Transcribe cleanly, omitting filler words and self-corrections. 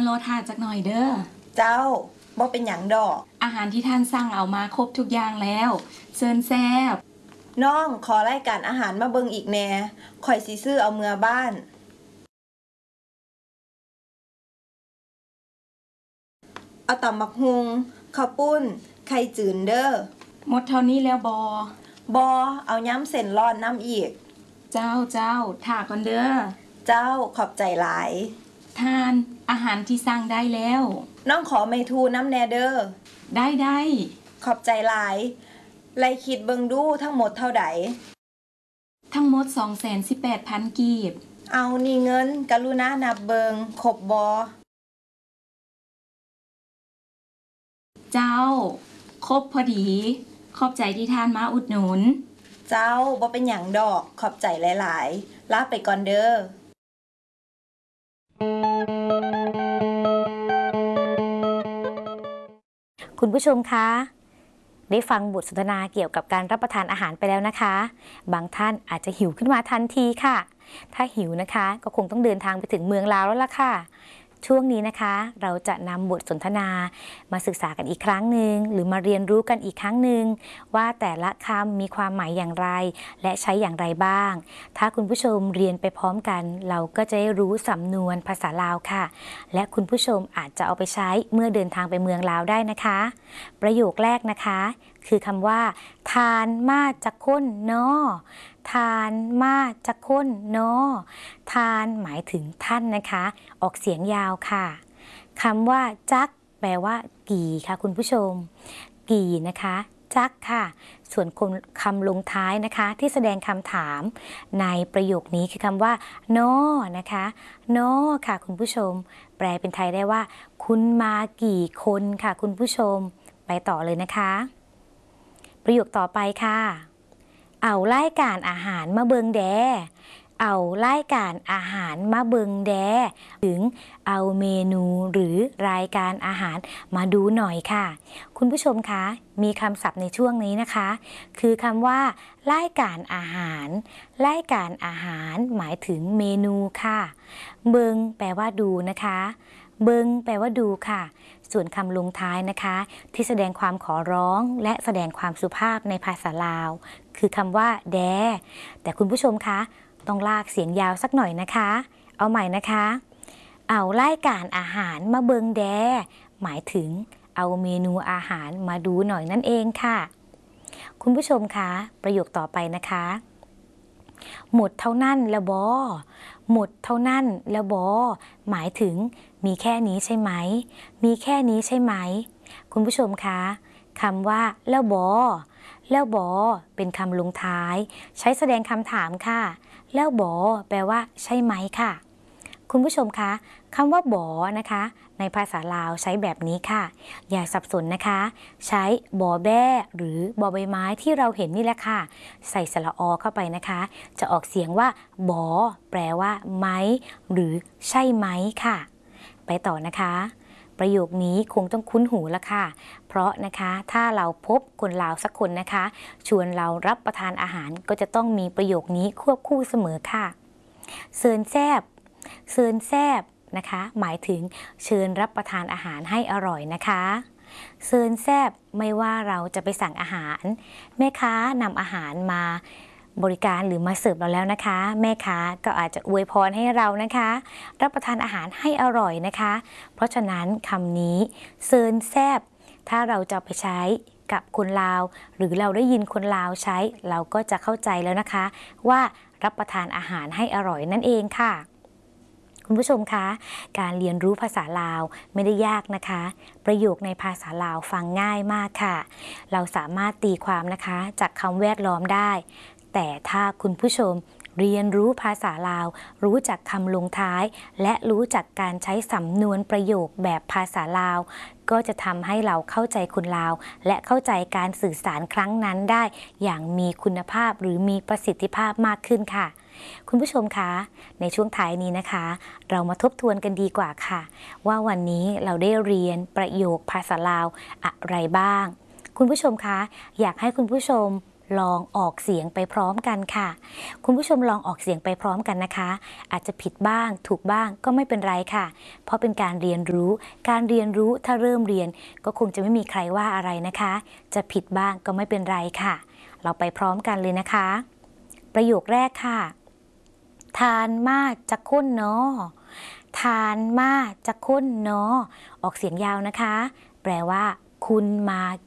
รอทานจักหน่อยเด้อเจ้าบ่เป็นหยังดอกอาหารที่ท่านสั่งเอามาครบทุกอย่างแล้วเชิญแซ่บน้องขอรายการอาหารมาเบิ่งอีกแน่ข่อยสิซื้อเอาเมื่อบ้านเอาตำบักฮุงข้าวปุ้นไข่จืนเด้อหมดเท่านี้แล้วบอเอาย้ำเส้นร้อนน้ำอีกเจ้าถ่าก่อนเด้อเจ้าขอบใจหลายทานอาหารที่สั่งได้แล้วน้องขอไม่ทูน้ำแนเด้อได้ขอบใจหลายไล่คิดเบิ่งดูทั้งหมดเท่าใดทั้งหมด 218,000 กีบเอานี่เงินกรุณานับเบิงครบบอเจ้าครบพอดีขอบใจที่ทานมาอุดหนุนเจ้าบ่เป็นหยังดอกขอบใจหลายๆลาไปก่อนเด้อคุณผู้ชมคะได้ฟังบทสนทนาเกี่ยวกับการรับประทานอาหารไปแล้วนะคะบางท่านอาจจะหิวขึ้นมาทันทีค่ะถ้าหิวนะคะก็คงต้องเดินทางไปถึงเมืองลาวแล้วล่ะค่ะช่วงนี้นะคะเราจะนำบทสนทนามาศึกษากันอีกครั้งหนึ่งหรือมาเรียนรู้กันอีกครั้งหนึ่งว่าแต่ละคำมีความหมายอย่างไรและใช้อย่างไรบ้างถ้าคุณผู้ชมเรียนไปพร้อมกันเราก็จะได้รู้สำนวนภาษาลาวค่ะและคุณผู้ชมอาจจะเอาไปใช้เมื่อเดินทางไปเมืองลาวได้นะคะประโยคแรกนะคะคือคำว่าทานมาจากคนนอทานมาจากคนนอทานหมายถึงท่านนะคะออกเสียงยาวค่ะคำว่าจักแปลว่ากี่ค่ะคุณผู้ชมกี่นะคะจักค่ะส่วนคำลงท้ายนะคะที่แสดงคำถามในประโยคนี้คือคำว่านอนะคะนอค่ะคุณผู้ชมแปลเป็นไทยได้ว่าคุณมากี่คนค่ะคุณผู้ชมไปต่อเลยนะคะประโยคต่อไปค่ะเอารายการอาหารมาเบิงแดเอารายการอาหารมาเบิงแดถึงเอาเมนูหรือรายการอาหารมาดูหน่อยค่ะคุณผู้ชมคะมีคำศัพท์ในช่วงนี้นะคะคือคำว่ารายการอาหารรายการอาหารหมายถึงเมนูค่ะเบิงแปลว่าดูนะคะเบิงแปลว่าดูค่ะส่วนคำลงท้ายนะคะที่แสดงความขอร้องและแสดงความสุภาพในภาษาลาวคือคำว่าแดแต่คุณผู้ชมคะต้องลากเสียงยาวสักหน่อยนะคะเอาใหม่นะคะเอารายการอาหารมาเบิงแดหมายถึงเอาเมนูอาหารมาดูหน่อยนั่นเองค่ะคุณผู้ชมคะประโยคต่อไปนะคะหมดเท่านั้นแล้วบอหมดเท่านั้นแล้วบอหมายถึงมีแค่นี้ใช่ไหมมีแค่นี้ใช่ไหมคุณผู้ชมคะคำว่าแล้วบอแล้วบอเป็นคำลงท้ายใช้แสดงคำถามค่ะแล้วบอแปลว่าใช่ไหมค่ะคุณผู้ชมคะคำว่าบอนะคะในภาษาลาวใช้แบบนี้ค่ะอย่าสับสนนะคะใช้บอแบ้หรือบอใบไม้ที่เราเห็นนี่แหละค่ะใส่สระอเข้าไปนะคะจะออกเสียงว่าบอแปลว่าไหมหรือใช่ไหมค่ะไปต่อนะคะประโยคนี้คงต้องคุ้นหูแล้วค่ะเพราะนะคะถ้าเราพบคนลาวสักคนนะคะชวนเรารับประทานอาหารก็จะต้องมีประโยคนี้ควบคู่เสมอค่ะเซินแซบเซินแซบนะคะหมายถึงเชิญรับประทานอาหารให้อร่อยนะคะเซินแซบไม่ว่าเราจะไปสั่งอาหารแม่ค้านำอาหารมาบริการหรือมาเสิร์ฟเราแล้วนะคะแม่ค้าก็อาจจะอวยพรให้เรานะคะรับประทานอาหารให้อร่อยนะคะเพราะฉะนั้นคำนี้เซินแซบถ้าเราจะไปใช้กับคนลาวหรือเราได้ยินคนลาวใช้เราก็จะเข้าใจแล้วนะคะว่ารับประทานอาหารให้อร่อยนั่นเองค่ะคุณผู้ชมคะการเรียนรู้ภาษาลาวไม่ได้ยากนะคะประโยคในภาษาลาวฟังง่ายมากค่ะเราสามารถตีความนะคะจากคำแวดล้อมได้แต่ถ้าคุณผู้ชมเรียนรู้ภาษาลาวรู้จักคำลงท้ายและรู้จักการใช้สำนวนประโยคแบบภาษาลาวก็จะทำให้เราเข้าใจคนลาวและเข้าใจการสื่อสารครั้งนั้นได้อย่างมีคุณภาพหรือมีประสิทธิภาพมากขึ้นค่ะคุณผู้ชมคะในช่วงท้ายนี้นะคะเรามาทบทวนกันดีกว่าค่ะว่าวันนี้เราได้เรียนประโยคภาษาลาวอะไรบ้างคุณผู้ชมคะอยากให้คุณผู้ชมลองออกเสียงไปพร้อมกันค่ะคุณผู้ชมลองออกเสียงไปพร้อมกันนะคะอาจจะผิดบ้างถูกบ้างก็ไม่เป็นไรค่ะเพราะเป็นการเรียนรู้ถ้าเริ่มเรียนก็คงจะไม่มีใครว่าอะไรนะคะจะผิดบ้างก็ไม่เป็นไรค่ะเราไปพร้อมกันเลยนะคะประโยคแรกค่ะทานมาจะค้นเนาะทานมาจะค้นเนาะออกเสียงยาวนะคะแปลว่าคุณมา